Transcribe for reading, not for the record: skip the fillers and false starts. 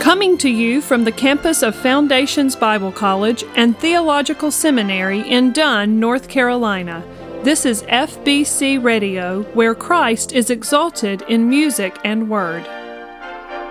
Coming to you from the campus of Foundations Bible College and Theological Seminary in Dunn, North Carolina, this is FBC Radio, where Christ is exalted in music and word.